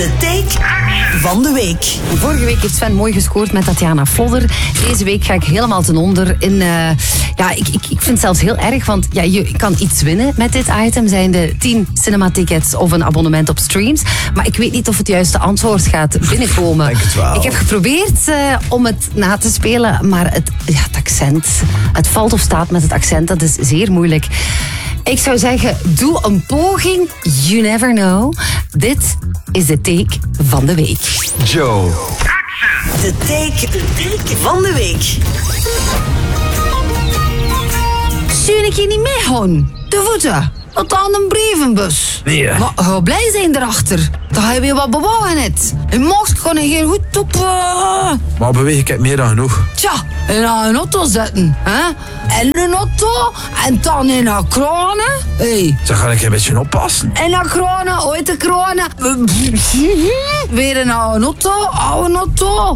De take van de week. Vorige week heeft Sven mooi gescoord met Tatjana Flodder. Deze week ga ik helemaal ten onder in... Ik vind het zelfs heel erg, want je kan iets winnen met dit item. Zijn de 10 cinematickets of een abonnement op streams. Maar ik weet niet of het juiste antwoord gaat binnenkomen. Denk het wel. Ik heb geprobeerd om het na te spelen, maar het accent... Het valt of staat met het accent, dat is zeer moeilijk. Ik zou zeggen, doe een poging. You never know. Dit is de take van de week. Joe. De take van de week. Zou ik je niet meegaan? De voeten. Tot aan een brievenbus. Nee. Maar ga blij zijn erachter. Dat je weer wat bewogen hebt. Je mag gewoon een keer goed op... Maar beweeg ik heb meer dan genoeg. Tja, in een auto zetten. Hè? En een auto. En dan in een kronen. Hey. Zo ga ik een beetje oppassen. En een kronen, ooit een kronen. Weer een oude auto.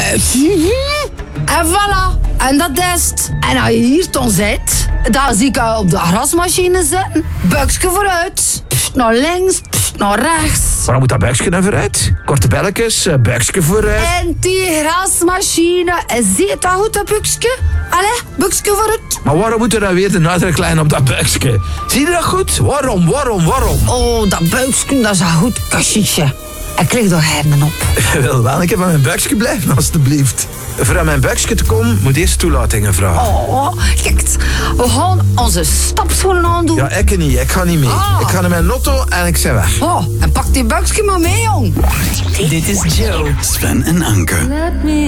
En voilà. En dat is het. En als je hier dan zit, dan zie ik je op de grasmachine zitten. Buikje vooruit. Pst, naar links, pst, naar rechts. Waarom moet dat buikje dan vooruit? Korte belletjes, buikje vooruit. En die grasmachine, zie je dat goed, dat buikje? Allee, buikje vooruit. Maar waarom moet er dan weer de nadruk liggen op dat buikje? Zie je dat goed? Waarom? Oh, dat buikje, dat is een goed kussentje. Ik kreeg er hernen op. Je wil wel een keer van mijn buikje blijven, alstublieft. Voor aan mijn buikje te komen, moet eerst toelatingen vragen. Oh, kijk, we gaan onze stapschoenen aandoen. Ja, ik niet. Ik ga niet mee. Ik ga naar mijn auto en ik ben weg. Oh, en pak die buikje maar mee, jong. Dit is Joe. Sven en Anke.